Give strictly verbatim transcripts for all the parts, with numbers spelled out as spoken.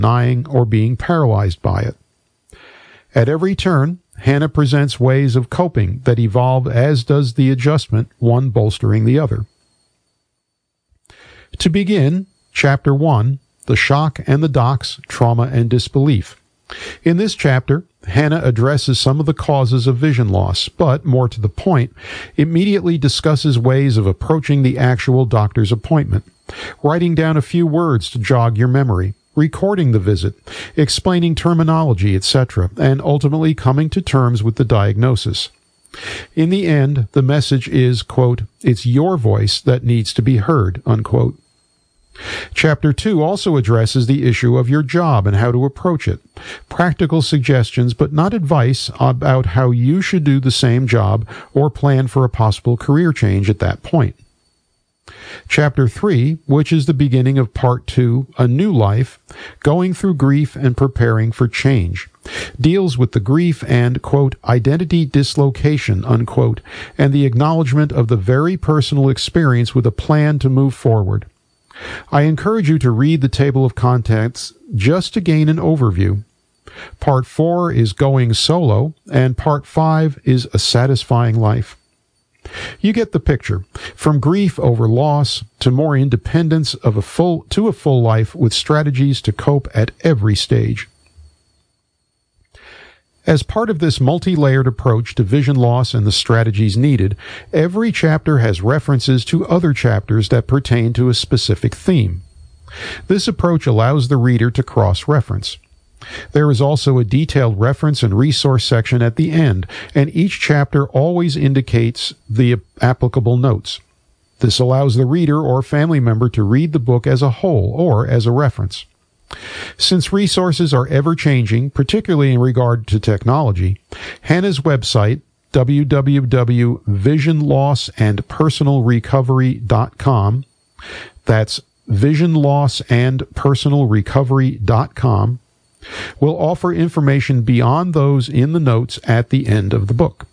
denying or being paralyzed by it. At every turn, Hannah presents ways of coping that evolve, as does the adjustment, one bolstering the other. To begin, Chapter one, The Shock and the Docs, Trauma and Disbelief. In this chapter, Hannah addresses some of the causes of vision loss, but, more to the point, immediately discusses ways of approaching the actual doctor's appointment, writing down a few words to jog your memory, recording the visit, explaining terminology, et cetera, and ultimately coming to terms with the diagnosis. In the end, the message is, quote, "It's your voice that needs to be heard," unquote. Chapter two also addresses the issue of your job and how to approach it. Practical suggestions, but not advice, about how you should do the same job or plan for a possible career change at that point. Chapter three, which is the beginning of Part two, A New Life, Going Through Grief and Preparing for Change, deals with the grief and, quote, "identity dislocation," unquote, and the acknowledgement of the very personal experience with a plan to move forward. I encourage you to read the table of contents just to gain an overview. Part four is Going Solo, and Part five is A Satisfying Life. You get the picture. From grief over loss to more independence of a full to a full life with strategies to cope at every stage. As part of this multi-layered approach to vision loss and the strategies needed, every chapter has references to other chapters that pertain to a specific theme. This approach allows the reader to cross-reference. There is also a detailed reference and resource section at the end, and each chapter always indicates the applicable notes. This allows the reader or family member to read the book as a whole or as a reference. Since resources are ever-changing, particularly in regard to technology, Hannah's website, w w w dot vision loss and personal recovery dot com, that's vision loss and personal recovery dot com, will offer information beyond those in the notes at the end of the book.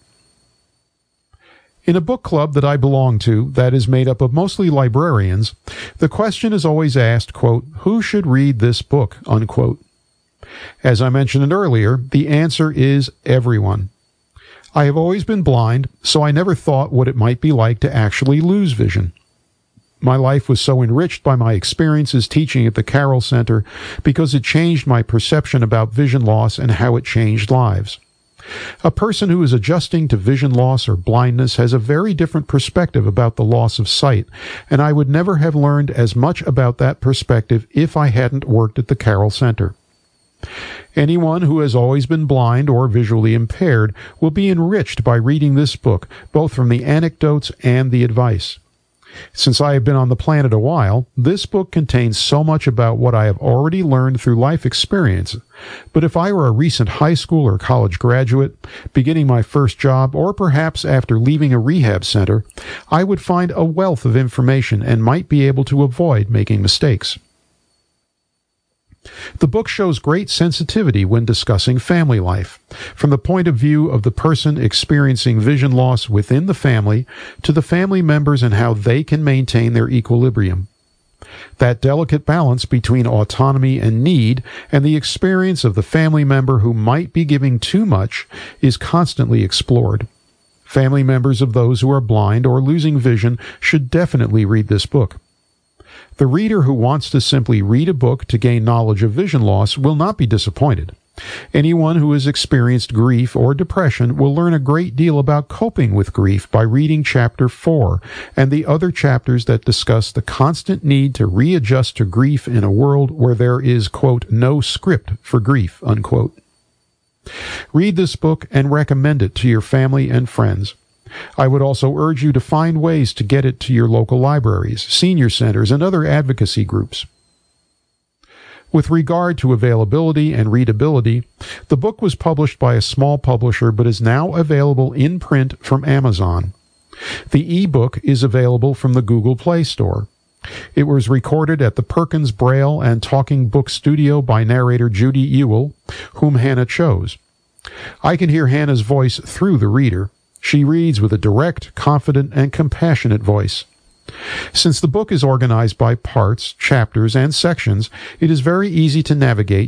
In a book club that I belong to that is made up of mostly librarians, the question is always asked, quote, "Who should read this book?" unquote. As I mentioned earlier, the answer is everyone. I have always been blind, so I never thought what it might be like to actually lose vision. My life was so enriched by my experiences teaching at the Carroll Center because it changed my perception about vision loss and how it changed lives. A person who is adjusting to vision loss or blindness has a very different perspective about the loss of sight, and I would never have learned as much about that perspective if I hadn't worked at the Carroll Center. Anyone who has always been blind or visually impaired will be enriched by reading this book, both from the anecdotes and the advice. Since I have been on the planet a while, this book contains so much about what I have already learned through life experience. But if I were a recent high school or college graduate, beginning my first job, or perhaps after leaving a rehab center, I would find a wealth of information and might be able to avoid making mistakes. The book shows great sensitivity when discussing family life, from the point of view of the person experiencing vision loss within the family to the family members and how they can maintain their equilibrium. That delicate balance between autonomy and need and the experience of the family member who might be giving too much is constantly explored. Family members of those who are blind or losing vision should definitely read this book. The reader who wants to simply read a book to gain knowledge of vision loss will not be disappointed. Anyone who has experienced grief or depression will learn a great deal about coping with grief by reading Chapter four and the other chapters that discuss the constant need to readjust to grief in a world where there is, quote, "no script for grief," unquote. Read this book and recommend it to your family and friends. I would also urge you to find ways to get it to your local libraries, senior centers, and other advocacy groups. With regard to availability and readability, the book was published by a small publisher but is now available in print from Amazon. The e-book is available from the Google Play Store. It was recorded at the Perkins Braille and Talking Book Studio by narrator Judy Ewell, whom Hannah chose. I can hear Hannah's voice through the reader. She reads with a direct, confident, and compassionate voice. Since the book is organized by parts, chapters, and sections, it is very easy to navigate